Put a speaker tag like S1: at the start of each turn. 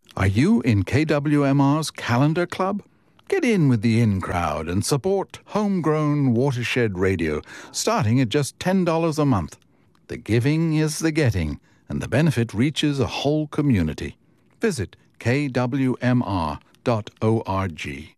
S1: Are you in KWMR's Calendar Club? Get in with the in crowd and support homegrown watershed radio, starting at just $10 a month. The giving is the getting, and the benefit reaches a whole community. Visit kwmr.org.